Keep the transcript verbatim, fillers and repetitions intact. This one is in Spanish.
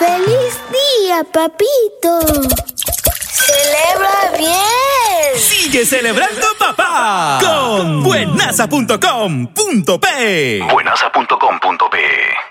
¡Feliz día, papito! ¡Celebra bien! ¡Sigue celebrando, papá! Con buenaza punto com punto pe. buenaza punto com punto pe